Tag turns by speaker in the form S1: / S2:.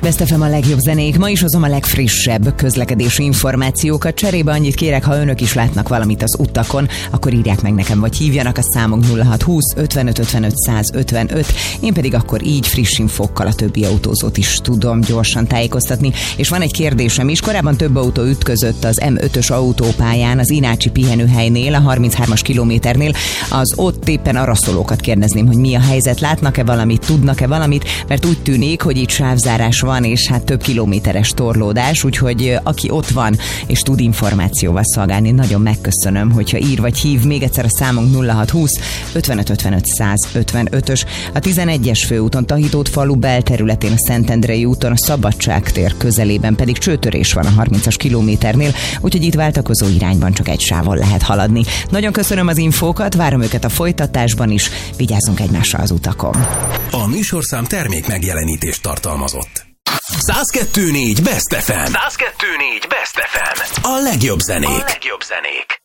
S1: Best FM a legjobb zenék, ma is hozom a legfrissebb közlekedési információkat. Cserébe annyit kérek, ha önök is látnak valamit az utakon, akkor írják meg nekem, vagy hívjanak a számok 0620 55 55 155. Én pedig akkor így friss infókkal a többi autózót is tudom gyorsan tájékoztatni. És van egy kérdésem is, korábban több autó ütközött az M5-ös autópályán, az Inácsi pihenőhelynél, a 33-as kilométernél. Az ott éppen araszolókat kérdezném, hogy mi a helyzet, látnak-e valamit, tudnak-e valamit, mert úgy tűnik, hogy itt sávzárás van, és hát több kilométeres torlódás, úgyhogy aki ott van és tud információval szolgálni, nagyon megköszönöm, hogyha ír vagy hív. Még egyszer a számunk 0620 55 55 155-ös. A 11-es főúton Tahitót falu belterületén, a Szentendrei úton, a Szabadságtér közelében pedig csőtörés van a 30-as kilométernél, úgyhogy itt váltakozó irányban csak egy sávon lehet haladni. Nagyon köszönöm az infókat, várom őket a folytatásban is, vigyázzunk egymásra az utakon.
S2: A műsorszám termék megjelenítést tartalmazott. 102.4 Best FM. 102.4 Best FM. A legjobb zenék.